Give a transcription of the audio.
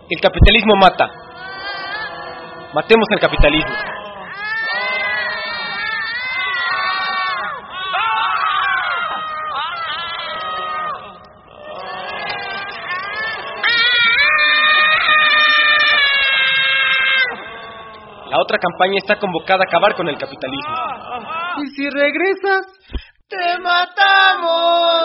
El capitalismo mata. Matemos al capitalismo. La otra campaña está convocada a acabar con el capitalismo. ¿Y si regresas? ¡Te matamos!